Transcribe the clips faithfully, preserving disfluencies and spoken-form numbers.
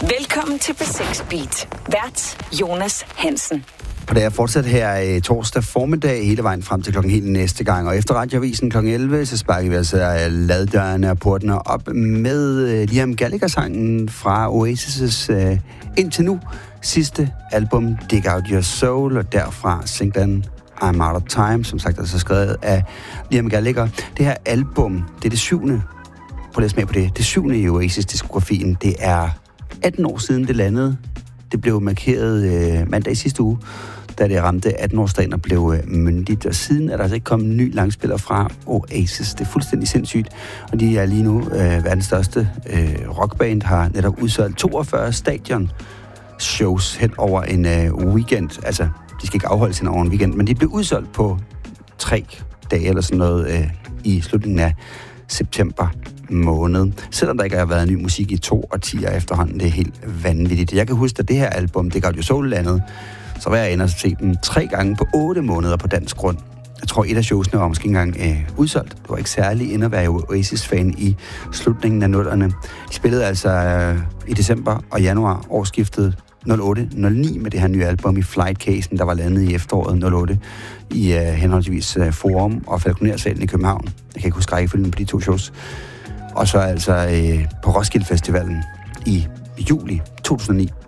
Velkommen til B seks Beat. Vært Jonas Hansen. Og det er fortsat her i torsdag formiddag, hele vejen frem til klokken helt næste gang. Og efter Radioavisen klokken elleve, så sparker vi altså laddørene og portene op med Liam Gallagher-sangen fra Oasis' uh, indtil nu sidste album, Dig Out Your Soul, og derfra singlen I'm Out of Time, som sagt altså skrevet af Liam Gallagher. Det her album, det er det syvende, prøv lige at smage på det, det syvende i Oasis-diskografien. Det er atten år siden det landede. Det blev markeret øh, mandag i sidste uge, da det ramte atten-årsdagen og blev øh, myndigt. Og siden er der altså ikke kommet en ny langspiller fra Oasis. Det er fuldstændig sindssygt. Og de er lige nu øh, verdens største øh, rockband, har netop udsolgt toogfyrre stadion shows hen over en øh, weekend. Altså, de skal ikke afholdes hen over en weekend, men de blev udsolgt på tre dage eller sådan noget øh, i slutningen af september måned. Selvom der ikke har været ny musik i to årtier efterhånden, det er helt vanvittigt. Jeg kan huske, at det her album, Dig Out Your Soul landet, så var jeg inde og se dem tre gange på otte måneder på dansk grund. Jeg tror, et af showsene var måske ikke engang øh, udsolgt. Det var ikke særligt inde at være Oasis-fan i slutningen af nullerne. De spillede altså øh, i december og januar årsskiftet nul otte nul ni med det her nye album i Flight-casen, der var landet i efteråret nul otte i øh, henholdsvis øh, Forum og Falconer-salen i København. Jeg kan ikke huske rækkefølgen på de to shows. Og så altså øh, på Roskilde Festivalen i juli to tusind og ni.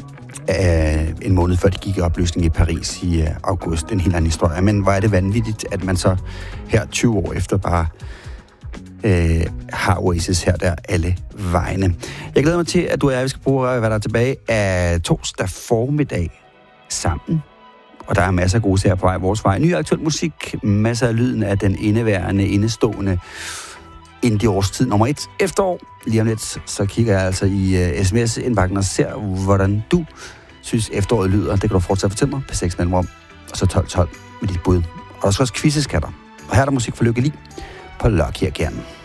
Øh, en måned før de gik i opløsning i Paris i øh, august. En helt anden historie. Men hvor er det vanvittigt, at man så her tyve år efter bare øh, har Oasis her der alle vegne. Jeg glæder mig til, at du og jeg skal bruge, hvad der er tilbage af torsdag formiddag sammen. Og der er masser af gode serier på vej vores vej. Ny aktuel musik, masser af lyden af den indeværende, indestående indie årstid nummer et efterår. Lige om lidt, så kigger jeg altså i uh, sms-indbakken og ser, hvordan du synes efteråret lyder. Det kan du fortsat fortælle mig på seks mellemrum, og så tolv tolv med dit bud. Og der skal også quizzeskatter. Og her er der musik for Lykke Li på Lucky Again.